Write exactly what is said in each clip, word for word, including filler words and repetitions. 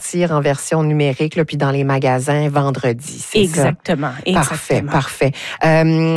sortir en version numérique, là, puis dans les magasins vendredi. C'est exactement, ça? exactement. Parfait, parfait. Euh,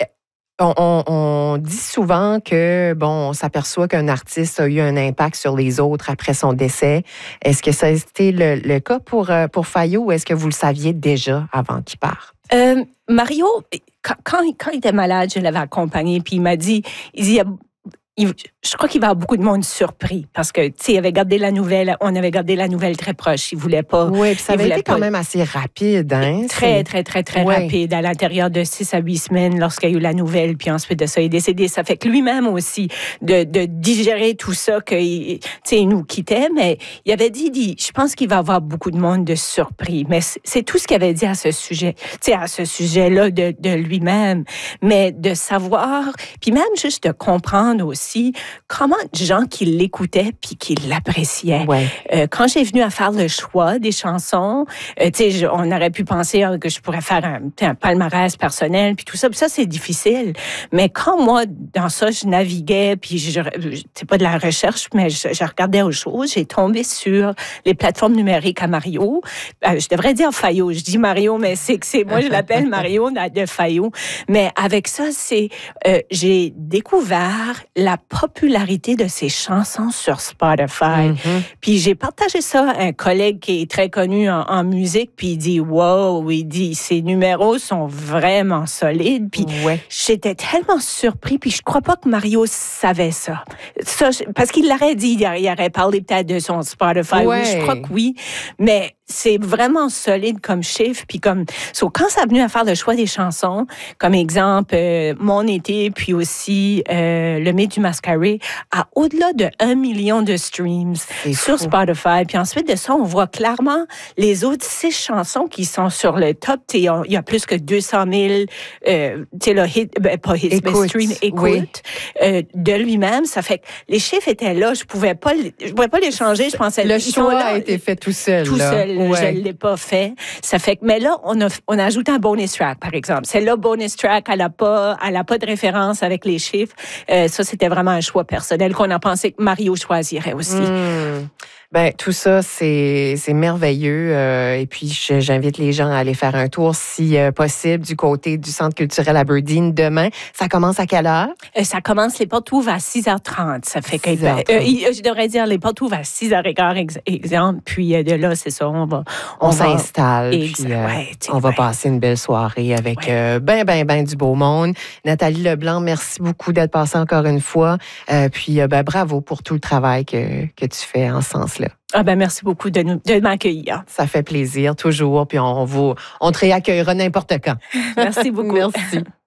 On, on, on dit souvent que, bon, on s'aperçoit qu'un artiste a eu un impact sur les autres après son décès. Est-ce que ça a été le, le cas pour, pour Fayo ou est-ce que vous le saviez déjà avant qu'il parte? Euh, Mario, quand, quand, quand il était malade, je l'avais accompagné, puis il m'a dit, il dit, il, je crois qu'il va y avoir beaucoup de monde surpris parce que, tu sais, il avait gardé la nouvelle, on avait gardé la nouvelle très proche. Il voulait pas. Oui, puis ça avait été pas, quand même assez rapide, hein? Très, très, très, très ouais. rapide. À l'intérieur de six à huit semaines, lorsqu'il y a eu la nouvelle, puis ensuite de ça, il est décédé. Ça fait que lui-même aussi, de, de digérer tout ça, que, tu sais, il nous quittait, mais il avait dit, dit je pense qu'il va y avoir beaucoup de monde de surpris. Mais c'est tout ce qu'il avait dit à ce sujet, tu sais, à ce sujet-là de, de lui-même. Mais de savoir, puis même juste de comprendre aussi comment de gens qui l'écoutaient puis qui l'appréciaient. Ouais. Euh, quand j'ai venu à faire le choix des chansons, euh, tu sais, on aurait pu penser que je pourrais faire un, un palmarès personnel puis tout ça. Puis ça, c'est difficile. Mais quand moi, dans ça, je naviguais puis je, c'est pas de la recherche, mais je, je regardais aux choses, j'ai tombé sur les plateformes numériques à Mario. Euh, je devrais dire Fayo. Je dis Mario, mais c'est que c'est moi, je l'appelle Mario de Fayo. Mais avec ça, c'est euh, j'ai découvert la popularité de ses chansons sur Spotify. Mm-hmm. Puis j'ai partagé ça à un collègue qui est très connu en, en musique, puis il dit, wow, il dit, ses numéros sont vraiment solides. Puis ouais. j'étais tellement surpris, puis je crois pas que Mario savait ça. ça parce qu'il l'aurait dit, il aurait parlé peut-être de son Spotify. Ouais. Oui, je crois que oui, mais c'est vraiment solide comme chiffre. Puis comme, so, quand ça a venu à faire le choix des chansons, comme exemple, euh, Mon été, puis aussi euh, Le Mythe du Mascaré, à au-delà de un million de streams c'est sur fou. Spotify. Puis ensuite de ça, on voit clairement les autres six chansons qui sont sur le top. Il y a plus que deux cent mille, euh, le hit, ben, pas hit, écoute, mais stream, écoute oui. euh, de lui-même. Ça fait que les chiffres étaient là. Je pouvais pas, je pouvais pas les changer. Je pensais le ils choix sont là, a été fait tout seul. Tout là. seul. Ouais. Je ne l'ai pas fait. Ça fait que, mais là, on a, on a ajouté un bonus track, par exemple. Celle-là, bonus track, elle n'a pas, elle a pas de référence avec les chiffres. Euh, ça, c'était vraiment un choix personnel qu'on a pensé que Mario choisirait aussi. Mmh. Ben, tout ça, c'est, c'est merveilleux. Euh, et puis, je, j'invite les gens à aller faire un tour, si euh, possible, du côté du Centre culturel Aberdeen demain. Ça commence à quelle heure? Euh, ça commence, les portes ouvrent à six heures trente. Ça fait que, six heures trente. euh, je devrais dire, les portes ouvrent à six heures quinze, ex- exemple. Puis euh, de là, c'est ça, on va... On, on s'installe, va, puis euh, ouais, on va ouais. passer une belle soirée avec ouais. euh, ben, ben, ben du beau monde. Nathalie Leblanc, merci beaucoup d'être passée encore une fois. Euh, puis, euh, ben, bravo pour tout le travail que, que tu fais en ce sens-là. Ah ben merci beaucoup de, nous, de m'accueillir. Ça fait plaisir, toujours. Puis on, vous, on te réaccueillera n'importe quand. Merci beaucoup. Merci.